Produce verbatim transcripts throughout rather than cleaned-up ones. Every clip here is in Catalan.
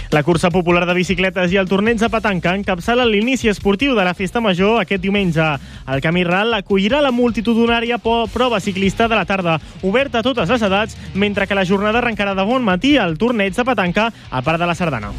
La cursa popular de bicicletes i el torneig de petanca encapçalen l'inici esportiu de la Festa Major aquest diumenge. El Camí Ral acollirà la multitudinària prova ciclista de la tarda, oberta a totes les edats, mentre que la jornada arrencarà de bon matí al torneig de petanca al Parc de la Sardana.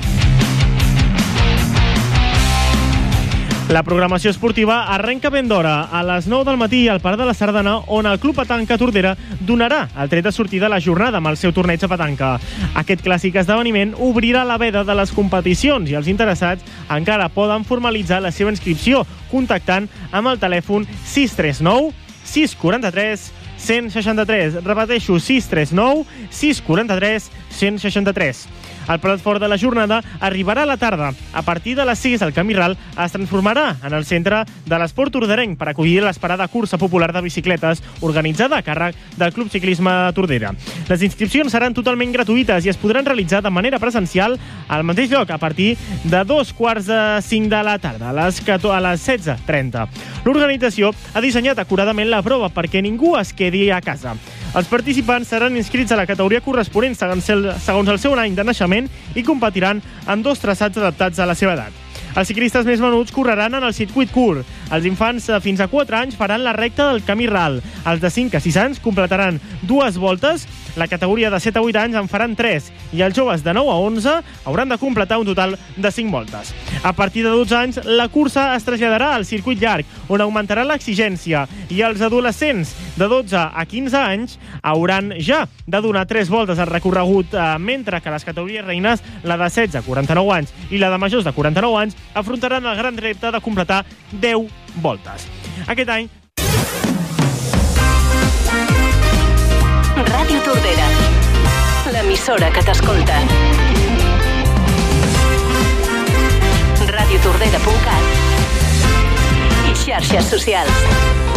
La programació esportiva arrenca ben d'hora, a les nou del matí al Parc de la Sardana, on el Club Petanca Tordera donarà el tret de sortida a la jornada amb el seu torneig de petanca. Aquest clàssic esdeveniment obrirà la veda de les competicions i els interessats encara poden formalitzar la seva inscripció contactant amb el telèfon sis tres nou sis quatre tres cent seixanta tres. Repeteixo, sis tres nou sis quatre tres cent seixanta tres. El plat fort de la jornada arribarà a la tarda. A partir de les sis, el Camí Ral es transformarà en el centre de l'esport torderenc per acollir l'esperada cursa popular de bicicletes organitzada a càrrec del Club Ciclisme Tordera. Les inscripcions seran totalment gratuïtes i es podran realitzar de manera presencial al mateix lloc a partir de dos quarts de cinc de la tarda, a les, a les setze trenta. L'organització ha dissenyat acuradament la prova perquè ningú es quedi a casa. Els participants seran inscrits a la categoria corresponent segons el, segons el seu any de naixement i competiran en dos traçats adaptats a la seva edat. Els ciclistes més menuts correran en el circuit curt. Els infants fins a quatre anys faran la recta del Camí Ral. Els de cinc a sis anys completaran dues voltes. La categoria de set a vuit anys en faran tres i els joves de nou a onze hauran de completar un total de cinc voltes. A partir de dotze anys, la cursa es traslladarà al circuit llarg, on augmentarà l'exigència, i els adolescents de dotze a quinze anys hauran ja de donar tres voltes al recorregut, mentre que les categories reines, la de setze a quaranta-nou anys i la de majors de quaranta-nou anys, afrontaran el gran repte de completar deu voltes. Aquest any... Ràdio Tordera, l'emissora que t'escolta. ràdio tordera punt cat i xarxes socials.